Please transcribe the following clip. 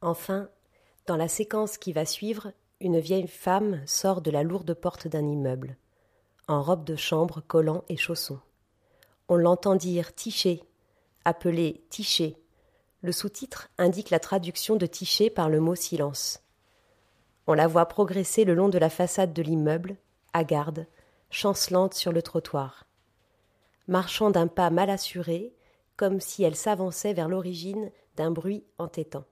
Enfin, dans la séquence qui va suivre, une vieille femme sort de la lourde porte d'un immeuble, en robe de chambre, collants et chaussons. On l'entend dire Tiché, appelé Tiché. Le sous-titre indique la traduction de Tiché par le mot silence. On la voit progresser le long de la façade de l'immeuble, hagarde, chancelante sur le trottoir, marchant d'un pas mal assuré, comme si elle s'avançait vers l'origine d'un bruit entêtant.